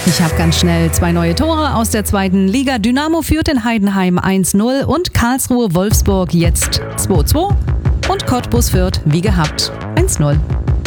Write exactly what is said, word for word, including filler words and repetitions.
Ich habe ganz schnell zwei neue Tore aus der zweiten Liga. Dynamo führt in Heidenheim eins null und Karlsruhe Wolfsburg jetzt zwei zwei und Cottbus führt wie gehabt eins null.